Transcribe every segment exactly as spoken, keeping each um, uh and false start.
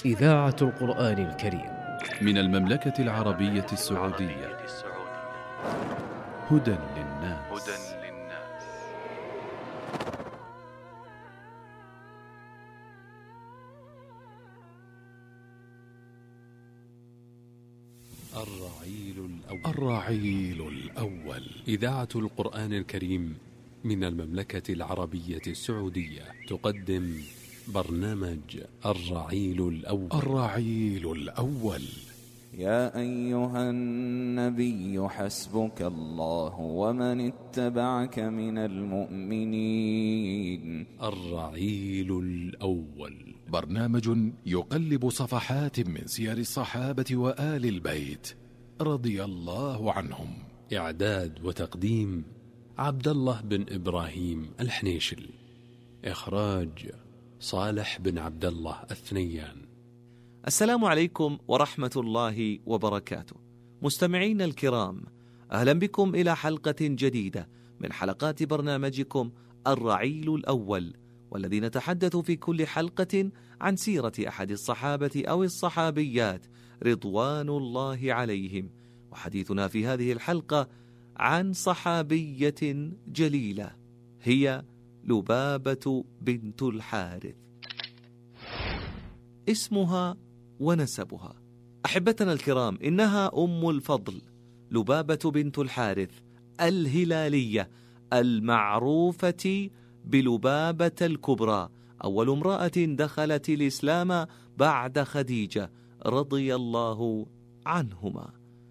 إذاعة القرآن الكريم من المملكة العربية السعودية. هدى للناس. الرعيل الأول. الرعيل الأول. إذاعة القرآن الكريم من المملكة العربية السعودية تقدم برنامج الرعيل الأول. الرعيل الأول. يا أيها النبي حسبك الله ومن اتبعك من المؤمنين. الرعيل الأول، برنامج يقلب صفحات من سير الصحابة وآل البيت رضي الله عنهم. إعداد وتقديم عبد الله بن إبراهيم الحنيشل. إخراج صالح بن عبد الله الثنيان. السلام عليكم ورحمة الله وبركاته. مستمعين الكرام، أهلا بكم إلى حلقة جديدة من حلقات برنامجكم الرعيل الأول، والذي نتحدث في كل حلقة عن سيرة أحد الصحابة أو الصحابيات رضوان الله عليهم. وحديثنا في هذه الحلقة عن صحابية جليلة، هي لبابة بنت الحارث. اسمها ونسبها. أحبتنا الكرام، إنها أم الفضل لبابة بنت الحارث الهلالية المعروفة بلبابة الكبرى، أول امرأة دخلت الإسلام بعد خديجة رضي الله عنهما.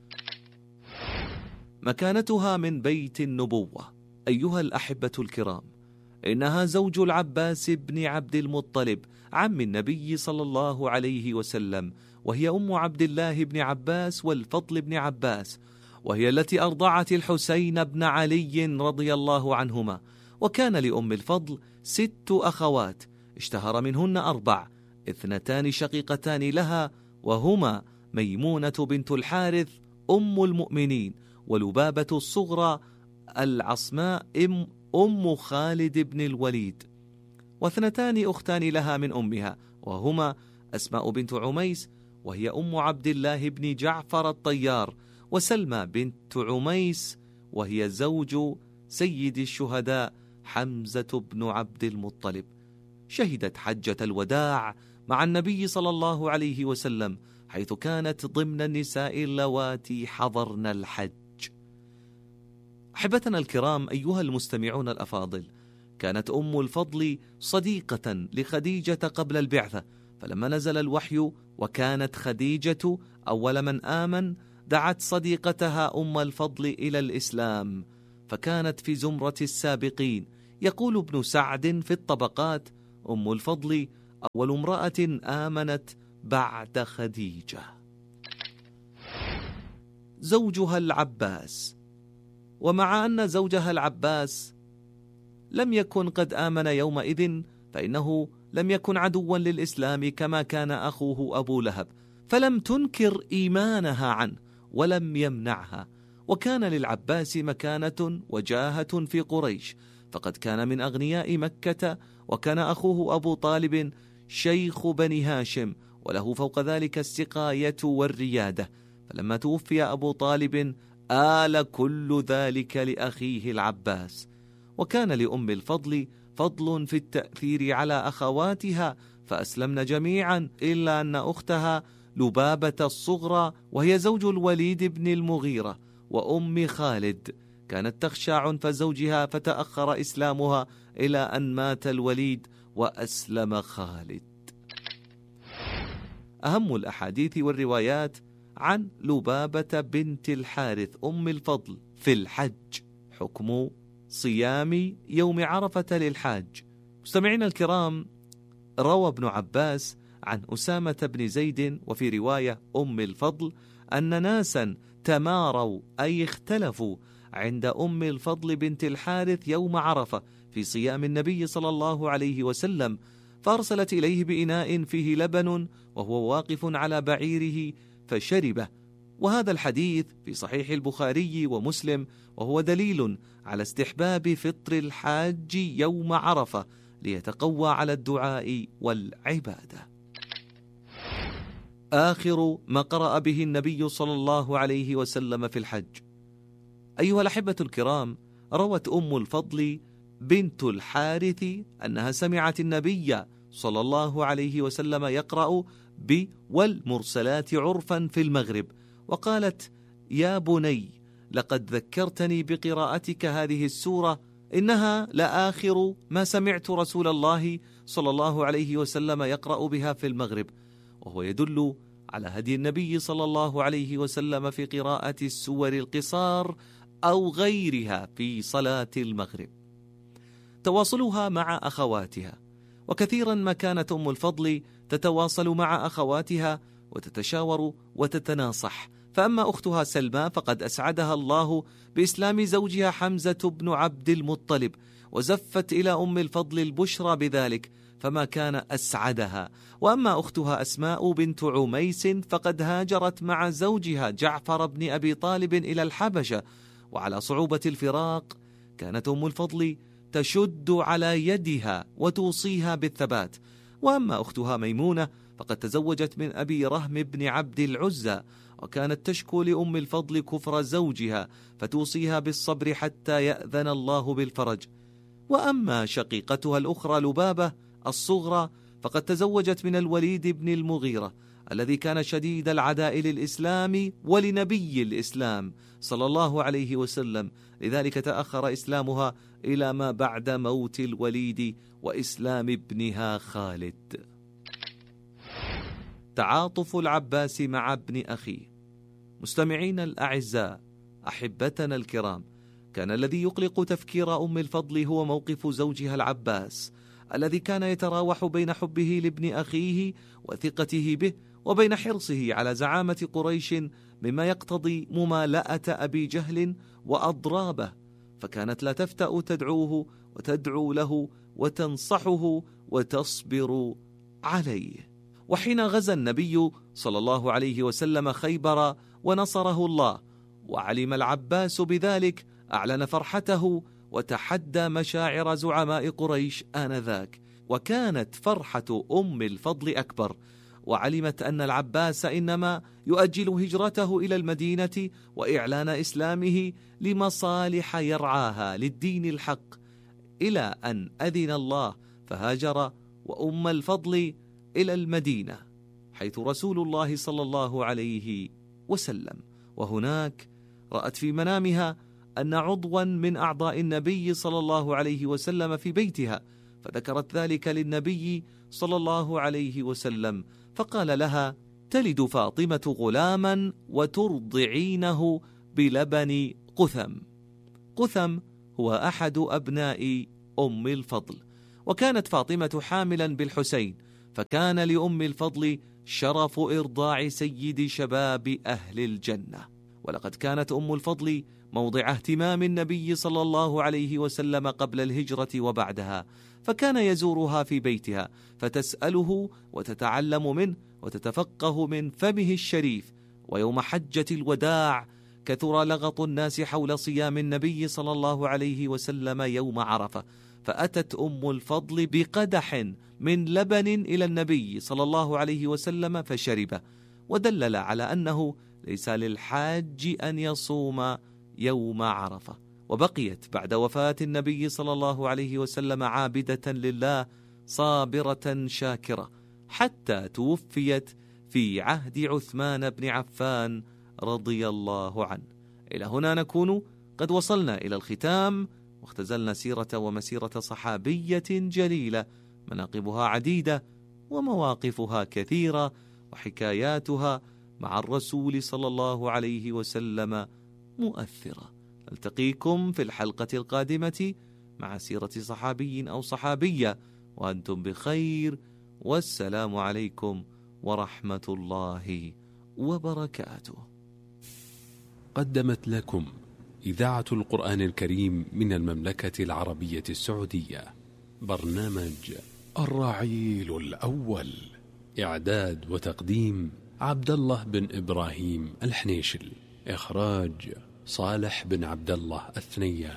مكانتها من بيت النبوة. أيها الأحبة الكرام، إنها زوج العباس بن عبد المطلب عم النبي صلى الله عليه وسلم، وهي أم عبد الله بن عباس والفضل بن عباس، وهي التي أرضعت الحسين بن علي رضي الله عنهما. وكان لأم الفضل ست أخوات اشتهر منهن أربع، اثنتان شقيقتان لها، وهما ميمونة بنت الحارث أم المؤمنين، ولبابة الصغرى العصماء أم, أم خالد بن الوليد، واثنتان أختان لها من أمها، وهما أسماء بنت عميس وهي أم عبد الله بن جعفر الطيار، وسلمى بنت عميس وهي زوج سيد الشهداء حمزة بن عبد المطلب. شهدت حجة الوداع مع النبي صلى الله عليه وسلم، حيث كانت ضمن النساء اللواتي حضرن الحج. أحبتنا الكرام، أيها المستمعون الأفاضل، كانت أم الفضل صديقة لخديجة قبل البعثة، فلما نزل الوحي وكانت خديجة أول من آمن دعت صديقتها أم الفضل إلى الإسلام، فكانت في زمرة السابقين. يقول ابن سعد في الطبقات: أم الفضل أول امرأة آمنت بعد خديجة. زوجها العباس. ومع أن زوجها العباس لم يكن قد آمن يومئذ، فإنه لم يكن عدوا للإسلام كما كان أخوه أبو لهب، فلم تنكر إيمانها عنه ولم يمنعها. وكان للعباس مكانة وجاهة في قريش، فقد كان من أغنياء مكة، وكان أخوه أبو طالب شيخ بني هاشم، وله فوق ذلك السقاية والريادة. فلما توفي أبو طالب آل كل ذلك لأخيه العباس. وكان لأم الفضل فضل في التأثير على أخواتها، فأسلمن جميعا إلا أن أختها لبابة الصغرى، وهي زوج الوليد بن المغيرة وأم خالد، كانت تخشى عنف زوجها، فتأخر إسلامها إلى أن مات الوليد وأسلم خالد. أهم الأحاديث والروايات عن لبابة بنت الحارث أم الفضل في الحج: حكم صيام يوم عرفة للحاج. مستمعينا الكرام، روى ابن عباس عن أسامة بن زيد وفي رواية أم الفضل أن ناسا تماروا أي اختلفوا عند أم الفضل بنت الحارث يوم عرفة في صيام النبي صلى الله عليه وسلم، فأرسلت إليه بإناء فيه لبن وهو واقف على بعيره فشربه. وهذا الحديث في صحيح البخاري ومسلم، وهو دليل على استحباب فطر الحاج يوم عرفة ليتقوى على الدعاء والعبادة. آخر ما قرأ به النبي صلى الله عليه وسلم في الحج. أيها الأحبة الكرام، روت أم الفضل بنت الحارث أنها سمعت النبي صلى الله عليه وسلم يقرأ ب والمرسلات عرفا في المغرب، وقالت: يا بني، لقد ذكرتني بقراءتك هذه السورة، إنها لآخر ما سمعت رسول الله صلى الله عليه وسلم يقرأ بها في المغرب، وهو يدل على هدي النبي صلى الله عليه وسلم في قراءة السور القصار أو غيرها في صلاة المغرب. تواصلها مع أخواتها، وكثيرا ما كانت أم الفضل تتواصل مع أخواتها وتتشاور وتتناصح. فأما أختها سلمى فقد أسعدها الله بإسلام زوجها حمزة بن عبد المطلب، وزفت إلى أم الفضل البشرى بذلك، فما كان أسعدها. وأما أختها أسماء بنت عميس فقد هاجرت مع زوجها جعفر بن أبي طالب إلى الحبشة، وعلى صعوبة الفراق كانت أم الفضل تشد على يدها وتوصيها بالثبات. وأما أختها ميمونة فقد تزوجت من أبي رهم بن عبد العزى، وكانت تشكو لأم الفضل كفر زوجها فتوصيها بالصبر حتى يأذن الله بالفرج. وأما شقيقتها الأخرى لبابة الصغرى فقد تزوجت من الوليد بن المغيرة الذي كان شديد العداء للإسلام ولنبي الإسلام صلى الله عليه وسلم، لذلك تأخر إسلامها إلى ما بعد موت الوليد وإسلام ابنها خالد. تعاطف العباس مع ابن أخيه. مستمعين الأعزاء، أحبتنا الكرام، كان الذي يقلق تفكير أم الفضل هو موقف زوجها العباس الذي كان يتراوح بين حبه لابن أخيه وثقته به وبين حرصه على زعامة قريش، مما يقتضي ممالأة أبي جهل وأضرابه، فكانت لا تفتأ تدعوه وتدعو له وتنصحه وتصبر عليه. وحين غزا النبي صلى الله عليه وسلم خيبر ونصره الله وعلم العباس بذلك، أعلن فرحته وتحدى مشاعر زعماء قريش آنذاك، وكانت فرحة أم الفضل أكبر، وعلمت أن العباس إنما يؤجل هجرته إلى المدينة وإعلان إسلامه لمصالح يرعاها للدين الحق، إلى أن أذن الله فهاجر وأم الفضل إلى المدينة حيث رسول الله صلى الله عليه وسلم، وهناك رأت في منامها أن عضوا من أعضاء النبي صلى الله عليه وسلم في بيتها، فذكرت ذلك للنبي صلى الله عليه وسلم، فقال لها: تلد فاطمة غلاما وترضعينه بلبن قثم. قثم هو أحد أبناء أم الفضل، وكانت فاطمة حاملا بالحسين، فكان لأم الفضل شرف إرضاع سيد شباب أهل الجنة. ولقد كانت أم الفضل موضع اهتمام النبي صلى الله عليه وسلم قبل الهجرة وبعدها، فكان يزورها في بيتها فتسأله وتتعلم منه وتتفقه من فمه الشريف. ويوم حجة الوداع كثر لغط الناس حول صيام النبي صلى الله عليه وسلم يوم عرفة، فأتت أم الفضل بقدح من لبن إلى النبي صلى الله عليه وسلم فشربه، ودلل على أنه ليس للحاج أن يصوم يوم عرفة. وبقيت بعد وفاة النبي صلى الله عليه وسلم عابدة لله صابرة شاكرة حتى توفيت في عهد عثمان بن عفان رضي الله عنه. إلى هنا نكون قد وصلنا إلى الختام، واختزلنا سيرة ومسيرة صحابية جليلة مناقبها عديدة ومواقفها كثيرة وحكاياتها مع الرسول صلى الله عليه وسلم مؤثرة. نلتقيكم في الحلقة القادمة مع سيرة صحابي أو صحابية، وأنتم بخير، والسلام عليكم ورحمة الله وبركاته. قدمت لكم إذاعة القرآن الكريم من المملكة العربية السعودية برنامج الرعيل الأول، إعداد وتقديم عبد الله بن إبراهيم الحنيشل، إخراج صالح بن عبد الله الثنيان.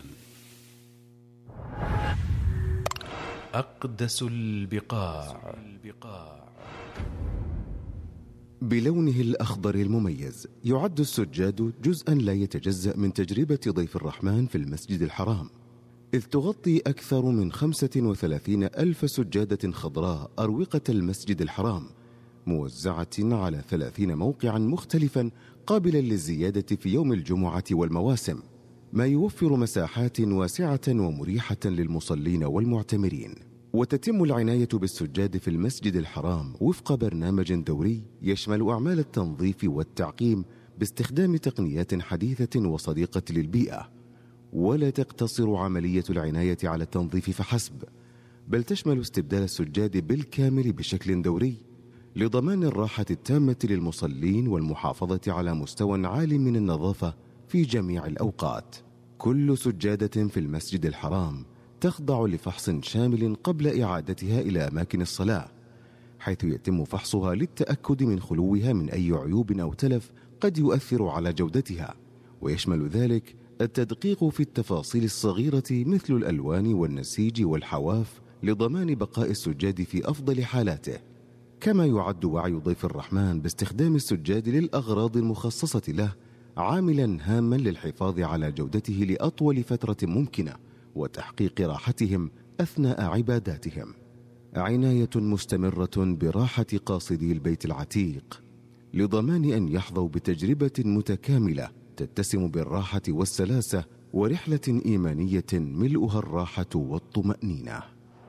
أقدس البقاع. بلونه الأخضر المميز، يعد السجاد جزءا لا يتجزأ من تجربة ضيف الرحمن في المسجد الحرام، إذ تغطي أكثر من خمسة وثلاثين ألف سجادة خضراء أروقة المسجد الحرام، موزعة على ثلاثين موقعا مختلفا قابلا للزيادة في يوم الجمعة والمواسم، ما يوفر مساحات واسعة ومريحة للمصلين والمعتمرين. وتتم العناية بالسجاد في المسجد الحرام وفق برنامج دوري يشمل أعمال التنظيف والتعقيم باستخدام تقنيات حديثة وصديقة للبيئة. ولا تقتصر عملية العناية على التنظيف فحسب، بل تشمل استبدال السجاد بالكامل بشكل دوري لضمان الراحة التامة للمصلين والمحافظة على مستوى عال من النظافة في جميع الأوقات. كل سجادة في المسجد الحرام تخضع لفحص شامل قبل إعادتها إلى أماكن الصلاة، حيث يتم فحصها للتأكد من خلوها من أي عيوب أو تلف قد يؤثر على جودتها، ويشمل ذلك التدقيق في التفاصيل الصغيرة مثل الألوان والنسيج والحواف لضمان بقاء السجاد في أفضل حالاته. كما يعد وعي ضيف الرحمن باستخدام السجاد للأغراض المخصصة له عاملا هاما للحفاظ على جودته لأطول فترة ممكنة وتحقيق راحتهم أثناء عباداتهم. عناية مستمرة براحة قاصدي البيت العتيق لضمان أن يحظوا بتجربة متكاملة تتسم بالراحة والسلاسة ورحلة إيمانية ملؤها الراحة والطمأنينة.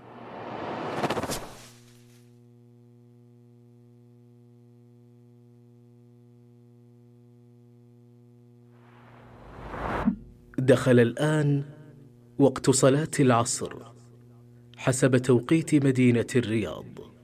دخل الآن وقت صلاة العصر حسب توقيت مدينة الرياض.